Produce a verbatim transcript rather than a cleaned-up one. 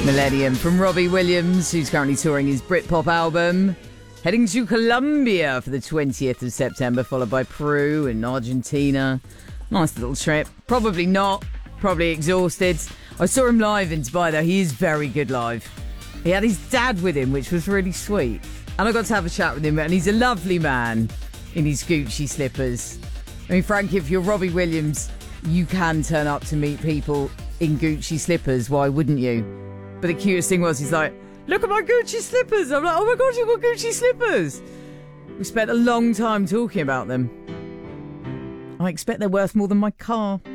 Millennium from Robbie Williams, who's currently touring his Britpop album. Heading to Colombia for the twentieth of September, followed by Peru and Argentina. Nice little trip. Probably not. Probably exhausted. I saw him live in Dubai, though. He is very good live. He had his dad with him, which was really sweet. And I got to have a chat with him, and he's a lovely man in his Gucci slippers. I mean, Frank, if you're Robbie Williams, you can turn up to meet people in Gucci slippers. Why wouldn't you? But the cutest thing was, he's like, look at my Gucci slippers. I'm like, oh my God, you've got Gucci slippers. We spent a long time talking about them. I expect they're worth more than my car.